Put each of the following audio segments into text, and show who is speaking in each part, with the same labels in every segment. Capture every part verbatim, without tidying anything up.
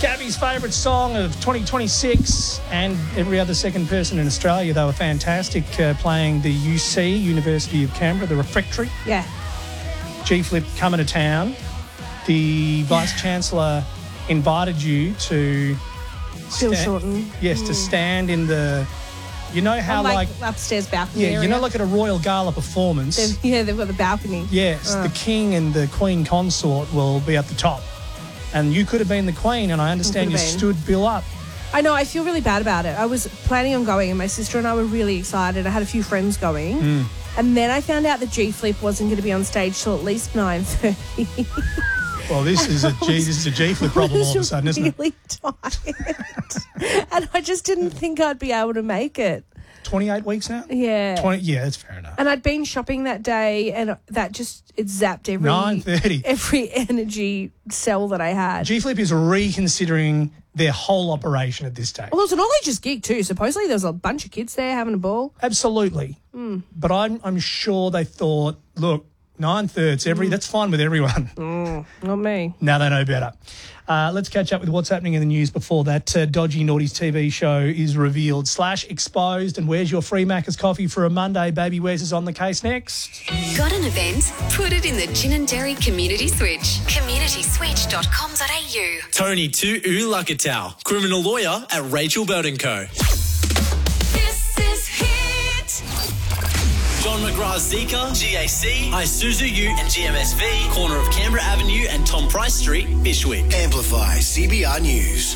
Speaker 1: Gabby's favourite song of twenty twenty-six and every other second person in Australia. They were fantastic uh, playing the U C, University of Canberra, the Refectory.
Speaker 2: Yeah.
Speaker 1: G-Flip coming to town. The Vice-Chancellor invited you to...
Speaker 2: Bill
Speaker 1: sta-
Speaker 2: Shorten.
Speaker 1: Yes,
Speaker 2: Mm.
Speaker 1: to stand in the... You know how
Speaker 2: On, like,
Speaker 1: like...
Speaker 2: upstairs balcony
Speaker 1: Yeah,
Speaker 2: area.
Speaker 1: you know like at a Royal Gala performance...
Speaker 2: They've, yeah, they've got the balcony.
Speaker 1: Yes,
Speaker 2: Uh.
Speaker 1: the King and the Queen Consort will be at the top. And you could have been the Queen, and I understand you
Speaker 2: Could have been.
Speaker 1: stood Bill up.
Speaker 2: I know, I feel really bad about it. I was planning on going and my sister and I were really excited. I had a few friends going.
Speaker 1: Mm.
Speaker 2: And then I found out that G-Flip wasn't going to be on stage till at least nine thirty.
Speaker 1: Well, this is a G, this is a G-Flip problem all of a sudden, isn't it?
Speaker 2: really tired. And I just didn't think I'd be able to make it.
Speaker 1: twenty-eight weeks out?
Speaker 2: Yeah.
Speaker 1: twenty, yeah, that's fair enough.
Speaker 2: And I'd been shopping that day and that just, it zapped every...
Speaker 1: nine thirty.
Speaker 2: Every energy cell that I had.
Speaker 1: G-Flip is reconsidering their whole operation at this stage.
Speaker 2: Well, it was an Ollie gig too. Supposedly there was a bunch of kids there having a ball.
Speaker 1: Absolutely.
Speaker 2: Mm.
Speaker 1: But I'm I'm sure they thought, look, nine-thirds, every, that's fine with everyone.
Speaker 2: Mm, not me.
Speaker 1: Now they know better. Uh, let's catch up with what's happening in the news before that uh, Dodgy Naughties T V show is revealed slash exposed. And where's your free Macca's coffee for a Monday? Baby Wes is on the case next.
Speaker 3: Got an event? Put it in the Gin and Dairy Community Switch. community switch dot com dot a u.
Speaker 4: Tony Tu Lakatau, criminal lawyer at Rachel Bird and Co.
Speaker 3: This is Hit.
Speaker 4: John McGrath Zika, G A C, Isuzu U and G M S V, corner of Canberra Avenue and Tom Price Street, Bishwick.
Speaker 5: Amplify C B R News.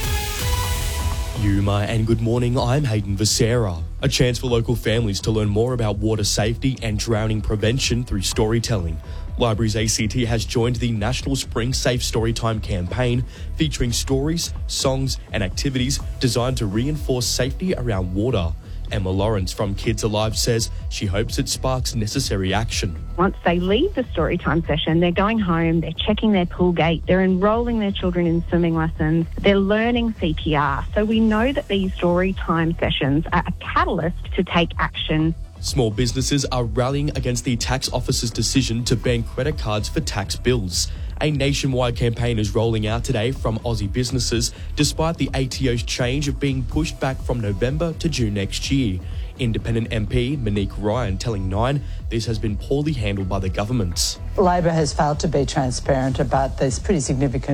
Speaker 6: Yuma and good morning, I'm Hayden Visera. A chance for local families to learn more about water safety and drowning prevention through storytelling. Libraries A C T has joined the National Spring Safe Storytime campaign, featuring stories, songs and activities designed to reinforce safety around water. Emma Lawrence from Kids Alive says she hopes it sparks necessary action.
Speaker 7: Once they leave the story time session, they're going home, they're checking their pool gate, they're enrolling their children in swimming lessons, they're learning C P R. So we know that these story time sessions are a catalyst to take action.
Speaker 6: Small businesses are rallying against the tax office's decision to ban credit cards for tax bills. A nationwide campaign is rolling out today from Aussie businesses, despite the A T O's change of being pushed back from November to June next year. Independent M P Monique Ryan telling Nine this has been poorly handled by the government.
Speaker 8: Labor has failed to be transparent about this pretty significant